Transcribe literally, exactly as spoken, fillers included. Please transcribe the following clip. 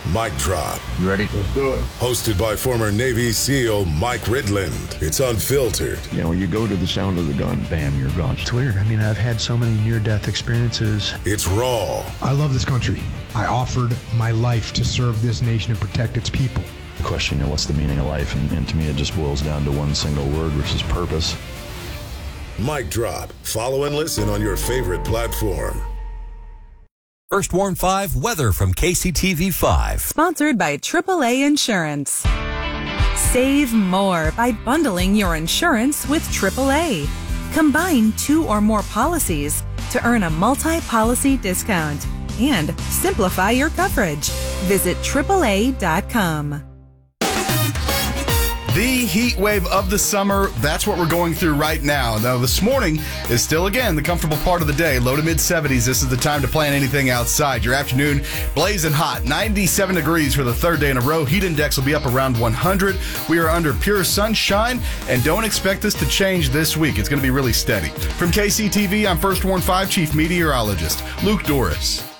Mic Drop. You ready? Let's do it. Hosted by former Navy SEAL Mike Ridland. It's unfiltered. You know, when you go to the sound of the gun, bam, you're gone. It's weird. I mean, I've had so many near-death experiences. It's raw. I love this country. I offered my life to serve this nation and protect its people. The question, you know, what's the meaning of life? And, and to me, it just boils down to one single word, which is purpose. Mic Drop. Follow and listen on your favorite platform. First Warn five weather from K C T V five. Sponsored by triple A Insurance. Save more by bundling your insurance with triple A. Combine two or more policies to earn a multi-policy discount and simplify your coverage. Visit triple A dot com. The heat wave of the summer, that's what we're going through right now. Now, this morning is still, again, the comfortable part of the day. Low to mid seventies. This is the time to plan anything outside. Your afternoon, blazing hot. ninety-seven degrees for the third day in a row. Heat index will be up around one hundred. We are under pure sunshine, and don't expect this to change this week. It's going to be really steady. From K C T V, I'm First Warn five Chief Meteorologist Luke Doris.